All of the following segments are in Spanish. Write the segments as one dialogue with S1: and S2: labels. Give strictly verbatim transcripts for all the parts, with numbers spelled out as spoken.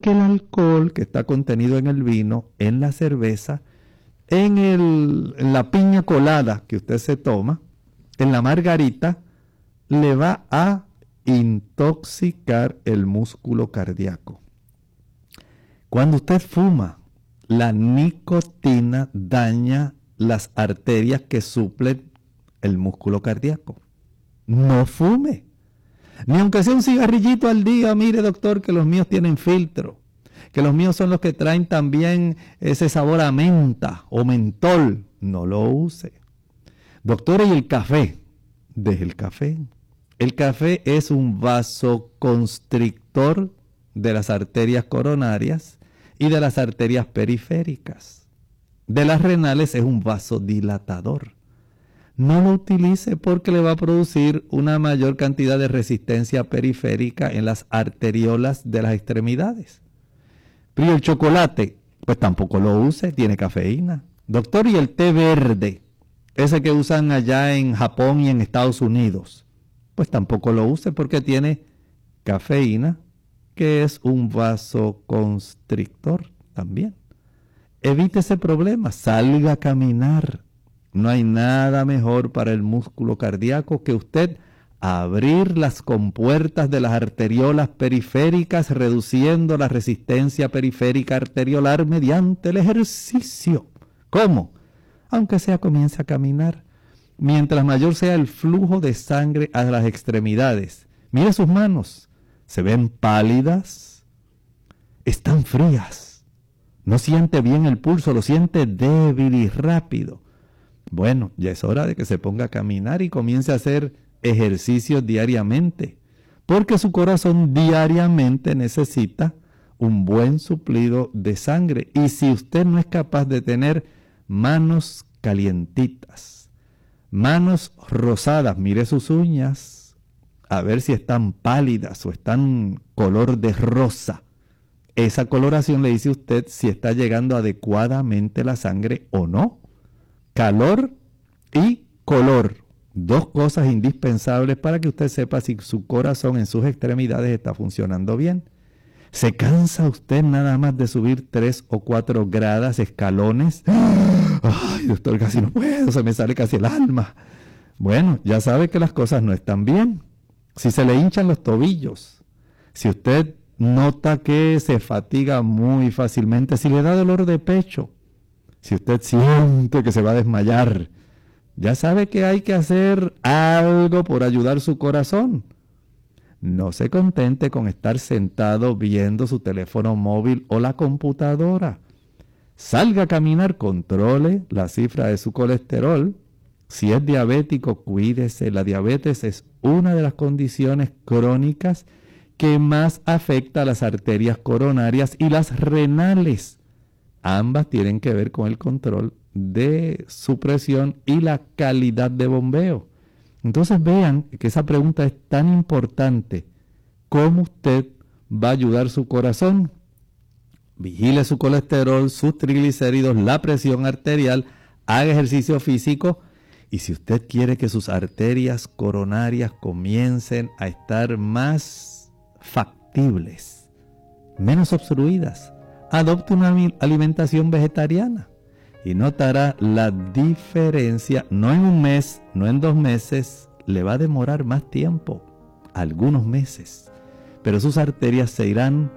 S1: porque el alcohol que está contenido en el vino, en la cerveza, en, el, en la piña colada que usted se toma, en la margarita, le va a intoxicar el músculo cardíaco. Cuando usted fuma, la nicotina daña las arterias que suplen el músculo cardíaco. No fume. Ni aunque sea un cigarrillito al día. Mire, doctor, que los míos tienen filtro. Que los míos son los que traen también ese sabor a menta o mentol. No lo use. Doctor, ¿y el café? Deje el café. El café es un vasoconstrictor de las arterias coronarias y de las arterias periféricas. De las renales es un vasodilatador. No lo utilice porque le va a producir una mayor cantidad de resistencia periférica en las arteriolas de las extremidades. Pero el chocolate, pues tampoco lo use, tiene cafeína. Doctor, ¿y el té verde? Ese que usan allá en Japón y en Estados Unidos. Pues tampoco lo use porque tiene cafeína, que es un vasoconstrictor también. Evite ese problema, salga a caminar. No hay nada mejor para el músculo cardíaco que usted abrir las compuertas de las arteriolas periféricas, reduciendo la resistencia periférica arteriolar mediante el ejercicio. ¿Cómo? Aunque sea comience a caminar. Mientras mayor sea el flujo de sangre a las extremidades. Mire sus manos. Se ven pálidas. Están frías. No siente bien el pulso, lo siente débil y rápido. Bueno, ya es hora de que se ponga a caminar y comience a hacer ejercicios diariamente, porque su corazón diariamente necesita un buen suplido de sangre. Y si usted no es capaz de tener manos calientitas, manos rosadas, mire sus uñas, a ver si están pálidas o están color de rosa. Esa coloración le dice a usted si está llegando adecuadamente la sangre o no. Calor y color, dos cosas indispensables para que usted sepa si su corazón en sus extremidades está funcionando bien. ¿Se cansa usted nada más de subir tres o cuatro gradas, escalones? Ay, doctor, casi no puedo, se me sale casi el alma. Bueno, ya sabe que las cosas no están bien. Si se le hinchan los tobillos, si usted nota que se fatiga muy fácilmente, si le da dolor de pecho, si usted siente que se va a desmayar, ya sabe que hay que hacer algo por ayudar su corazón. No se contente con estar sentado viendo su teléfono móvil o la computadora. Salga a caminar, controle la cifra de su colesterol. Si es diabético, cuídese. La diabetes es una de las condiciones crónicas que más afecta a las arterias coronarias y las renales. Ambas tienen que ver con el control de su presión y la calidad de bombeo. Entonces vean que esa pregunta es tan importante. ¿Cómo usted va a ayudar su corazón? Vigile su colesterol, sus triglicéridos, la presión arterial, haga ejercicio físico. Y si usted quiere que sus arterias coronarias comiencen a estar más factibles, menos obstruidas, adopte una alimentación vegetariana y notará la diferencia. No en un mes, no en dos meses, le va a demorar más tiempo, algunos meses, pero sus arterias se irán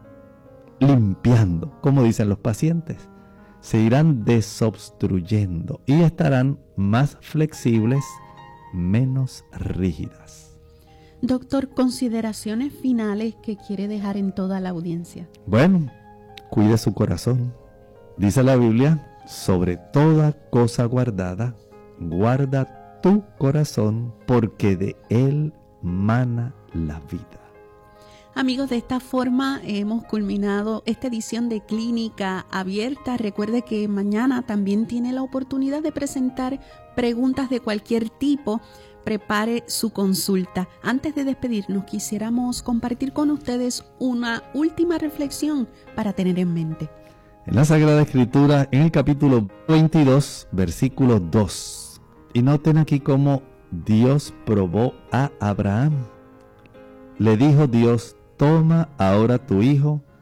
S1: limpiando, como dicen los pacientes, se irán desobstruyendo y estarán más flexibles, menos rígidas.
S2: Doctor, consideraciones finales que quiere dejar en toda la audiencia.
S1: Bueno, cuide su corazón. Dice la Biblia, sobre toda cosa guardada, guarda tu corazón, porque de él mana la vida.
S2: Amigos, de esta forma hemos culminado esta edición de Clínica Abierta. Recuerde que mañana también tiene la oportunidad de presentar preguntas de cualquier tipo. Prepare su consulta. Antes de despedirnos, quisiéramos compartir con ustedes una última reflexión para tener en mente.
S1: En la Sagrada Escritura, en el capítulo veintidós, versículo dos. Y noten aquí cómo Dios probó a Abraham. Le dijo Dios, toma ahora tu hijo,